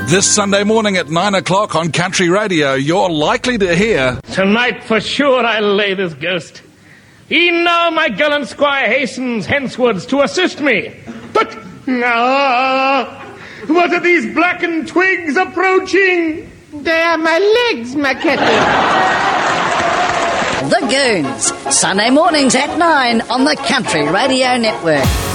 This Sunday morning at 9 o'clock on Country Radio, you're likely to hear... Tonight for sure I'll lay this ghost. E'en now my gallant squire hastens hencewards to assist me. But, what are these blackened twigs approaching? They are my legs, Macketti. The Goons, Sunday mornings at 9 on the Country Radio Network.